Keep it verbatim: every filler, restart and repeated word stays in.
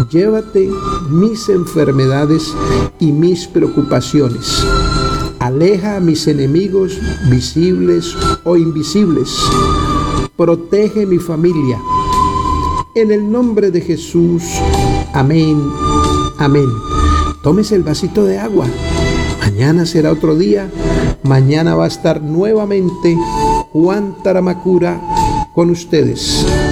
Llévate mis enfermedades y mis preocupaciones. Aleja a mis enemigos visibles o invisibles. Protege mi familia. En el nombre de Jesús. Amén. Amén. Tómese el vasito de agua. Mañana será otro día. Mañana va a estar nuevamente Juan Taramacura con ustedes.